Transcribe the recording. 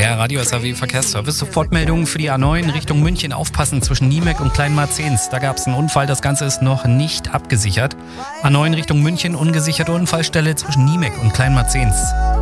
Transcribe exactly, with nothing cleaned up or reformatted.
Der Radio S R W Verkehrsservice. Sofortmeldungen für die A neun Richtung München. Aufpassen zwischen Niemek und Kleinmarzens. Da gab es einen Unfall, das Ganze ist noch nicht abgesichert. A neun Richtung München, ungesicherte Unfallstelle zwischen Niemek und Kleinmarzens.